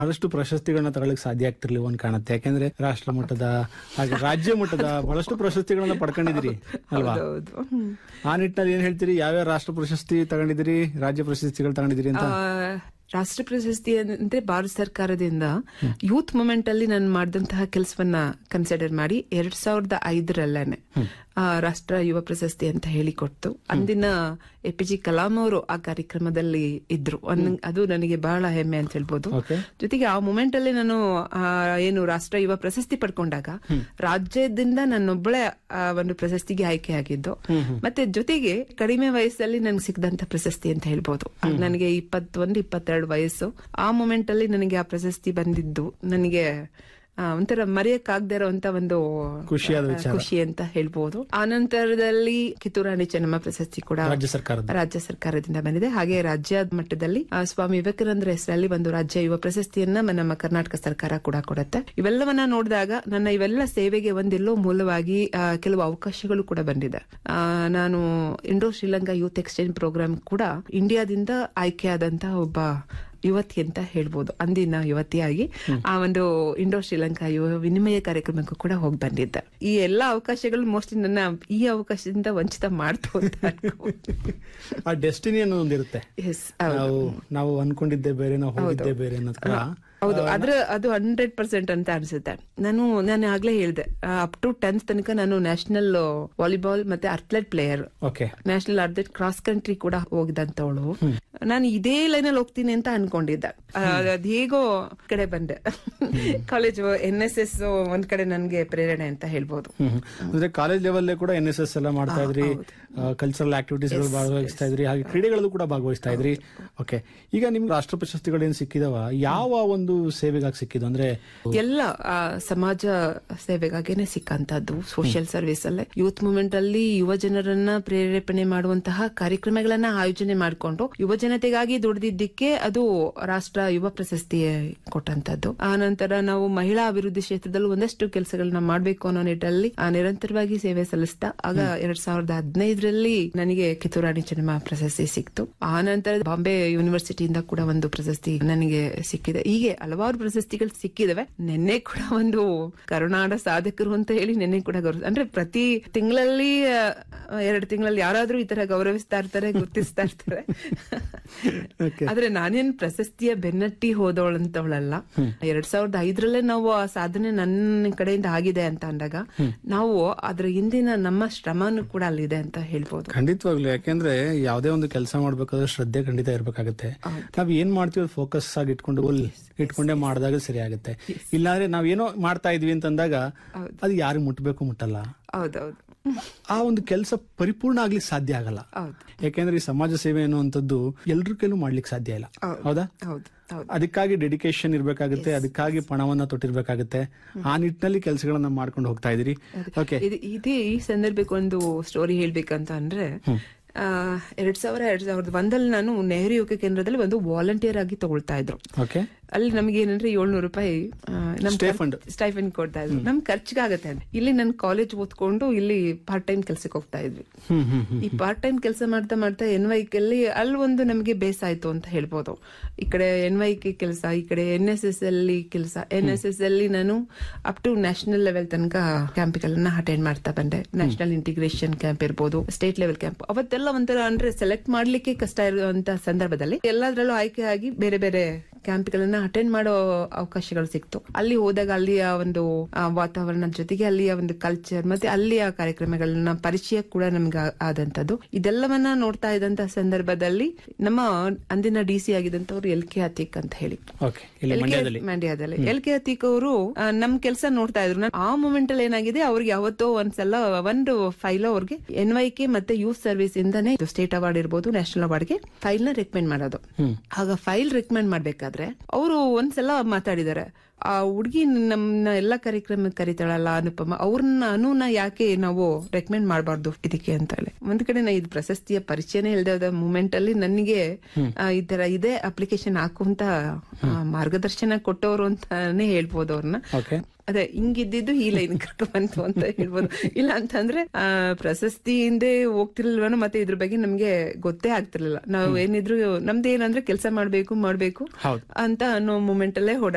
ಬಹಳಷ್ಟು ಪ್ರಶಸ್ತಿಗಳನ್ನ ತಗೊಳ್ಳಕ್ ಸಾಧ್ಯ ಆಗ್ತಿರ್ಲಿಲ್ಲ ಒಂದ್ ಕಾಣುತ್ತೆ. ಯಾಕೆಂದ್ರೆ ರಾಷ್ಟ್ರ ಮಟ್ಟದ ಹಾಗೆ ರಾಜ್ಯ ಮಟ್ಟದ ಬಹಳಷ್ಟು ಪ್ರಶಸ್ತಿಗಳನ್ನ ಪಡ್ಕೊಂಡಿದ್ದೀರಿ ಅಲ್ವಾ? ಆ ನಿಟ್ಟಿನಲ್ಲಿ ಏನ್ ಹೇಳ್ತೀರಿ? ಯಾವ್ಯಾವ ರಾಷ್ಟ್ರ ಪ್ರಶಸ್ತಿ ತಗೊಂಡಿದ್ದೀರಿ, ರಾಜ್ಯ ಪ್ರಶಸ್ತಿಗಳು ತಗೊಂಡಿದ್ದೀರಿ ಅಂತ? ರಾಷ್ಟ್ರ ಪ್ರಶಸ್ತಿ ಅಂದ್ರೆ ಭಾರತ ಸರ್ಕಾರದಿಂದ ಯೂತ್ ಮೂವ್ಮೆಂಟ್ ಅಲ್ಲಿ ನಾನು ಮಾಡಿದಂತಹ ಕೆಲಸವನ್ನ ಕನ್ಸಿಡರ್ ಮಾಡಿ 2005 ರಾಷ್ಟ್ರ ಯುವ ಪ್ರಶಸ್ತಿ ಅಂತ ಹೇಳಿಕೊಟ್ಟು ಅಂದಿನ APJ ಕಲಾಂ ಅವರು ಆ ಕಾರ್ಯಕ್ರಮದಲ್ಲಿ ಇದ್ರು. ಅದು ನನಗೆ ಬಹಳ ಹೆಮ್ಮೆ ಅಂತ ಹೇಳ್ಬೋದು. ಜೊತೆಗೆ ಆ ಮೂಮೆಂಟ್ ಅಲ್ಲಿ ನಾನು ಏನು ರಾಷ್ಟ್ರ ಯುವ ಪ್ರಶಸ್ತಿ ಪಡ್ಕೊಂಡಾಗ ರಾಜ್ಯದಿಂದ ನನ್ನೊಬ್ಬಳೆ ಒಂದು ಪ್ರಶಸ್ತಿಗೆ ಆಯ್ಕೆ ಆಗಿದ್ದು. ಮತ್ತೆ ಜೊತೆಗೆ ಕಡಿಮೆ ವಯಸ್ಸಲ್ಲಿ ನನ್ಗೆ ಸಿಕ್ಕದಂತ ಪ್ರಶಸ್ತಿ ಅಂತ ಹೇಳ್ಬೋದು. ನನಗೆ 21-22 ವಯಸ್ಸು. ಆ ಮೂಮೆಂಟ್ ಅಲ್ಲಿ ನನಗೆ ಆ ಪ್ರಶಸ್ತಿ ಬಂದಿದ್ದು ನನಗೆ ಒಂಥರ ಮರೆಯಕ್ಕಾಗದೇ ಇರುವಂತ ಒಂದು ಖುಷಿ ಅಂತ ಹೇಳ್ಬೋದು. ಆ ನಂತರದಲ್ಲಿ ಕಿತ್ತೂರು ರಾಣಿ ಚೆನ್ನಮ್ಮ ಪ್ರಶಸ್ತಿ ಕೂಡ ರಾಜ್ಯ ಸರ್ಕಾರದಿಂದ ಬಂದಿದೆ. ಹಾಗೆ ರಾಜ್ಯ ಮಟ್ಟದಲ್ಲಿ ಸ್ವಾಮಿ ವಿವೇಕಾನಂದರ ಹೆಸರಲ್ಲಿ ಒಂದು ರಾಜ್ಯ ಯುವ ಪ್ರಶಸ್ತಿಯನ್ನ ನಮ್ಮ ಕರ್ನಾಟಕ ಸರ್ಕಾರ ಕೂಡ ಕೊಡುತ್ತೆ. ಇವೆಲ್ಲವನ್ನ ನೋಡಿದಾಗ ನನ್ನ ಇವೆಲ್ಲ ಸೇವೆಗೆ ಒಂದೆಲ್ಲೋ ಮೂಲವಾಗಿ ಕೆಲವು ಅವಕಾಶಗಳು ಕೂಡ ಬಂದಿದೆ. ನಾನು Indo Sri Lanka youth exchange program ಕೂಡ ಇಂಡಿಯಾದಿಂದ ಆಯ್ಕೆಯಾದಂತಹ ಒಬ್ಬ ಯುವತಿ ಅಂತ ಹೇಳ್ಬೋದು. ಅಂದಿನ ಯುವತಿಯಾಗಿ ಆ ಒಂದು ಇಂಡೋ ಶ್ರೀಲಂಕಾ ಯುವ ವಿನಿಮಯ ಕಾರ್ಯಕ್ರಮಕ್ಕೂ ಕೂಡ ಹೋಗಿ ಬಂದಿದ್ದೆ. ಈ ಎಲ್ಲಾ ಅವಕಾಶಗಳು ಮೋಸ್ಟ್ಲಿ ನನ್ನ ಈ ಅವಕಾಶದಿಂದ ವಂಚಿತ ಮಾಡ್ತು ಅಂತ ಆ ಡೆಸ್ಟಿನಿ ಅನ್ನೋದಿರುತ್ತೆ. ನಾವು ಅನ್ಕೊಂಡಿದ್ದೆ ಬೇರೆ, ನಾವು ಹೋಗಿದ್ದೆ ಬೇರೆ ಅನ್ನೋದು. ಹೌದು, ಅದು 100% ಅಂತ ಅನ್ಸುತ್ತೆ. ನಾನು ಆಗ್ಲೇ ಹೇಳಿದೆ, ಅಪ್ ಟು 10th ತನಕ ನಾನು ನ್ಯಾಷನಲ್ ವಾಲಿಬಾಲ್ ಮತ್ತೆ athlete player, national athlete cross country ಕೂಡ ಹೋಗಿದಂತವಳು. ನಾನು ಇದೇ ಲೈನಲ್ಲಿ ಹೋಗ್ತೀನಿ ಅಂತ ಅನ್ಕೊಂಡಿದ್ದೆ. ಅದ್ ಹೇಗೋ ಕಡೆ ಬಂದೆ. ಕಾಲೇಜ್ NSS ಒಂದ್ ಕಡೆ ನನ್ಗೆ ಪ್ರೇರಣೆ ಅಂತ ಹೇಳ್ಬೋದು. ಅಂದ್ರೆ ಕಾಲೇಜ್ ಲೆವೆಲ್ ಕೂಡ NSS ಎಲ್ಲ ಮಾಡ್ತಾ ಇದ್ರಿ, ಕಲ್ಚರಲ್ ಆಕ್ಟಿವಿಟೀಸ್ ಭಾಗವಹಿಸ್ತಾ ಇದ್ರಿ, ಹಾಗೆ ಕ್ರೀಡೆಗಳಲ್ಲೂ ಕೂಡ ಭಾಗವಹಿಸ್ತಾ ಇದ್ರಿ. ಓಕೆ, ಈಗ ನಿಮ್ಗೆ ರಾಷ್ಟ್ರ ಪ್ರಶಸ್ತಿಗಳೇನು ಸಿಕ್ಕಿದವ? ಯಾವ ಒಂದು ಸೇವೆಗಾಗಿ ಸಿಕ್ಕಿದ್ದು? ಅಂದ್ರೆ ಎಲ್ಲ ಸಮಾಜ ಸೇವೆಗಾಗೇನೆ ಸಿಕ್ಕಂತದ್ದು. ಸೋಷಿಯಲ್ ಸರ್ವಿಸ್ ಅಲ್ಲೇ ಯೂತ್ ಮೂವ್ಮೆಂಟ್ ಅಲ್ಲಿ ಯುವ ಜನರನ್ನ ಪ್ರೇರೇಪಣೆ ಮಾಡುವಂತಹ ಕಾರ್ಯಕ್ರಮಗಳನ್ನ ಆಯೋಜನೆ ಮಾಡಿಕೊಂಡು ಯುವ ಜನತೆಗಾಗಿ ದುಡಿದಿದ್ದಕ್ಕೆ ಅದು ರಾಷ್ಟ್ರ ಯುವ ಪ್ರಶಸ್ತಿ ಕೊಟ್ಟಂತದ್ದು. ಆ ನಂತರ ನಾವು ಮಹಿಳಾ ಅಭಿವೃದ್ಧಿ ಕ್ಷೇತ್ರದಲ್ಲಿ ಒಂದಷ್ಟು ಕೆಲಸಗಳನ್ನ ಮಾಡ್ಬೇಕು ಅನ್ನೋ ನಿಟ್ಟಲ್ಲಿ ನಿರಂತರವಾಗಿ ಸೇವೆ ಸಲ್ಲಿಸ್ತಾ ಆಗ 2015 ನನಗೆ ಕಿತ್ತೂರು ರಾಣಿ ಚೆನ್ನಮ್ಮ ಪ್ರಶಸ್ತಿ ಸಿಕ್ತು. ಆ ನಂತರ ಬಾಂಬೆ ಯೂನಿವರ್ಸಿಟಿಯಿಂದ ಕೂಡ ಒಂದು ಪ್ರಶಸ್ತಿ ನನಗೆ ಸಿಕ್ಕಿದೆ. ಹೀಗೆ ಹಲವಾರು ಪ್ರಶಸ್ತಿಗಳು ಸಿಕ್ಕಿದಾವೆ. ನಿನ್ನೆ ಕೂಡ ಒಂದು ಕರುನಾಡ ಸಾಧಕರು ಅಂತ ಹೇಳಿ ನಿನ್ನೆ ಕೂಡ ಅಂದ್ರೆ ಪ್ರತಿ ತಿಂಗಳಲ್ಲಿ 2 ತಿಂಗಳಲ್ಲಿ ಯಾರಾದ್ರೂ ಈ ತರ ಗೌರವಿಸ್ತಾ ಇರ್ತಾರೆ, ಗುರ್ತಿಸ್ತಾ ಇರ್ತಾರೆ. ಆದ್ರೆ ನಾನೇನ್ ಪ್ರಶಸ್ತಿಯ ಬೆನ್ನಟ್ಟಿ ಹೋದವಳಂತವಳಲ್ಲ. 2005 ನಾವು ಆ ಸಾಧನೆ ನನ್ನ ಕಡೆಯಿಂದ ಆಗಿದೆ ಅಂತ ಅಂದಾಗ ನಾವು ಅದ್ರ ಹಿಂದಿನ ನಮ್ಮ ಶ್ರಮನೂ ಕೂಡ ಅಲ್ಲಿದೆ ಅಂತ ಹೇಳ್ಬೋದು. ಖಂಡಿತವಾಗ್ಲು. ಯಾಕೆಂದ್ರೆ ಯಾವುದೇ ಒಂದು ಕೆಲಸ ಮಾಡ್ಬೇಕಾದ್ರೆ ಶ್ರದ್ಧೆ ಖಂಡಿತ ಇರ್ಬೇಕಾಗುತ್ತೆ. ನಾವ್ ಏನ್ ಮಾಡ್ತೀವಿ ಫೋಕಸ್ ಆಗಿ ಇಟ್ಕೊಂಡೇ ಮಾಡಿದಾಗ ಸರಿ ಆಗುತ್ತೆ. ಇಲ್ಲಾಂದ್ರೆ ನಾವ್ ಏನೋ ಮಾಡ್ತಾ ಇದ್ವಿ ಅಂತಂದಾಗ ಅದು ಯಾರಿಗ್ ಮುಟ್ಟಲ್ಲ. ಹೌದೌದು, ಆ ಒಂದು ಕೆಲಸ ಪರಿಪೂರ್ಣ ಆಗ್ಲಿಕ್ಕೆ ಸಾಧ್ಯ ಆಗಲ್ಲ. ಯಾಕೆಂದ್ರೆ ಈ ಸಮಾಜ ಸೇವೆ ಅನ್ನುವಂಥದ್ದು ಎಲ್ರ ಕೈಲೂ ಮಾಡ್ಲಿಕ್ಕೆ ಸಾಧ್ಯ ಇಲ್ಲ. ಹೌದಾ? ಅದಕ್ಕಾಗಿ ಡೆಡಿಕೇಶನ್ ಇರ್ಬೇಕಾಗುತ್ತೆ, ಅದಕ್ಕಾಗಿ ಪಣವನ್ನ ತೊಟ್ಟಿರ್ಬೇಕಾಗುತ್ತೆ. ಆ ನಿಟ್ಟಿನಲ್ಲಿ ಕೆಲಸಗಳನ್ನ ಮಾಡ್ಕೊಂಡು ಹೋಗ್ತಾ ಇದೀರಿ. ಇದೇ ಈ ಸಂದರ್ಭಕ್ಕೆ ಒಂದು ಸ್ಟೋರಿ ಹೇಳ್ಬೇಕಂತ ಅಂದ್ರೆ 2001 ನಾನು ನೆಹರು ಯುವಕ ಕೇಂದ್ರದಲ್ಲಿ ಒಂದು ವಾಲಂಟಿಯರ್ ಆಗಿ ತಗೊಳ್ತಾ ಇದ್ರು. ಅಲ್ಲಿ ನಮ್ಗೆ ಏನಂದ್ರೆ 700 ರೂಪಾಯಿ ಸ್ಟೈಫಂಡ್ ಕೊಡ್ತಾ ಇದ್ರು. ನಮ್ ಖರ್ಚಿಗಾಗತ್ತೆ ಅಂತ. ಇಲ್ಲಿ ನನ್ ಕಾಲೇಜ್ ಓದ್ಕೊಂಡು ಇಲ್ಲಿ ಪಾರ್ಟ್ ಟೈಮ್ ಕೆಲ್ಸಕ್ಕೆ ಹೋಗ್ತಾ ಇದ್ವಿ. ಈ ಪಾರ್ಟ್ ಟೈಮ್ ಕೆಲಸ ಮಾಡ್ತಾ ಮಾಡ್ತಾ NYK ಅಲ್ಲಿ ಒಂದು ನಮಗೆ ಬೇಸ್ ಆಯ್ತು ಅಂತ ಹೇಳ್ಬೋದು. ಈ ಕಡೆ NYK ಕೆಲಸ, ಈ ಕಡೆ NSS ಅಲ್ಲಿ ಕೆಲಸ. NSS ಅಲ್ಲಿ ನಾನು ಅಪ್ ಟು ನ್ಯಾಷನಲ್ ಲೆವೆಲ್ ತನಕ ಕ್ಯಾಂಪ್ಗಳನ್ನ ಅಟೆಂಡ್ ಮಾಡ್ತಾ ಬಂದೆ. ನ್ಯಾಷನಲ್ ಇಂಟಿಗ್ರೇಷನ್ ಕ್ಯಾಂಪ್ ಇರ್ಬೋದು, ಸ್ಟೇಟ್ ಲೆವೆಲ್ ಕ್ಯಾಂಪ್. ಅವತ್ತೆಲ್ಲ ಒಂಥರ ಅಂದ್ರೆ ಸೆಲೆಕ್ಟ್ ಮಾಡ್ಲಿಕ್ಕೆ ಕಷ್ಟ ಇರುವಂತ ಸಂದರ್ಭದಲ್ಲಿ ಎಲ್ಲದರಲ್ಲೂ ಆಯ್ಕೆ ಆಗಿ ಬೇರೆ ಬೇರೆ ಕ್ಯಾಂಪ್ಗಳನ್ನ ಅಟೆಂಡ್ ಮಾಡೋ ಅವಕಾಶಗಳು ಸಿಕ್ತು. ಅಲ್ಲಿ ಹೋದಾಗ ಅಲ್ಲಿಯ ಒಂದು ವಾತಾವರಣದ ಜೊತೆಗೆ ಅಲ್ಲಿಯ ಒಂದು ಕಲ್ಚರ್ ಮತ್ತೆ ಅಲ್ಲಿಯ ಕಾರ್ಯಕ್ರಮಗಳನ್ನ ಪರಿಚಯ ಕೂಡ ನಮ್ಗೆ ಆದಂತದ್ದು. ಇದೆಲ್ಲವನ್ನ ನೋಡ್ತಾ ಇದ್ದಂತ ಸಂದರ್ಭದಲ್ಲಿ ನಮ್ಮ ಅಂದಿನ DC ಆಗಿದ್ದಂತವ್ರು LK ಅತೀಕ್ ಅಂತ ಹೇಳಿ ಮಂಡ್ಯದಲ್ಲಿ LK ಅತೀಕ್ ಅವರು ನಮ್ ಕೆಲಸ ನೋಡ್ತಾ ಇದ್ರು. ಆ ಮೂಮೆಂಟ್ ಅಲ್ಲಿ ಏನಾಗಿದೆ, ಅವ್ರಿಗೆ ಯಾವತ್ತೋ ಒಂದ್ಸಲ ಒಂದು ಫೈಲ್ ಅವ್ರಿಗೆ NYK ಮತ್ತೆ ಯೂತ್ ಸರ್ವಿಸ್ ಇಂದಾನೆ ಸ್ಟೇಟ್ ಅವಾರ್ಡ್ ಇರ್ಬೋದು, ನ್ಯಾಷನಲ್ ಅವಾರ್ಡ್ಗೆ ಫೈಲ್ ನ ರೆಕಮೆಂಡ್ ಮಾಡೋದು. ಆಗ ಫೈಲ್ ರೆಕಮೆಂಡ್ ಮಾಡ್ಬೇಕಾದ್ರೆ ಅವರು ಒಂದ್ಸಲ ಮಾತಾಡಿದಾರೆ, ಆ ಹುಡುಗಿ ನಮ್ನ ಎಲ್ಲಾ ಕಾರ್ಯಕ್ರಮಕ್ಕೆ ಕರಿತಾಳಲ್ಲ ಅನುಪಮ, ಅವ್ರನ್ನ ಯಾಕೆ ನಾವು ರೆಕಮೆಂಡ್ ಮಾಡಬಾರ್ದು ಇದಕ್ಕೆ ಅಂತ ಹೇಳಿ. ಒಂದ್ ಕಡೆ ನಾ ಇದು ಪ್ರಶಸ್ತಿಯ ಪರಿಚಯನೇ ಇಲ್ದ ಮೂಮೆಂಟ್ ಅಲ್ಲಿ ನನಗೆ ಈ ತರ ಇದೇ ಅಪ್ಲಿಕೇಶನ್ ಹಾಕುವಂತ ಮಾರ್ಗದರ್ಶನ ಕೊಟ್ಟವರು ಅಂತಾನೆ ಹೇಳ್ಬೋದು ಅವ್ರನ್ನ. ಅದೇ ಹಿಂಗಿದ್ದು ಈ ಲೈನ್ ಕರ್ಕೊಂಡ್ ಬಂತು ಅಂತ ಹೇಳ್ಬೋದು. ಇಲ್ಲ ಅಂತಂದ್ರೆ ಪ್ರಶಸ್ತಿ ಹಿಂದೆ ಹೋಗ್ತಿರ್ಲಿಲ್ವನೋ, ಮತ್ತೆ ಇದ್ರ ಬಗ್ಗೆ ನಮ್ಗೆ ಗೊತ್ತೇ ಆಗ್ತಿರ್ಲಿಲ್ಲ. ನಾವು ಏನಿದ್ರು ನಮ್ದು ಏನಂದ್ರೆ ಕೆಲಸ ಮಾಡ್ಬೇಕು ಅಂತ ಅನ್ನೋ ಮೂಮೆಂಟ್ ಅಲ್ಲೇ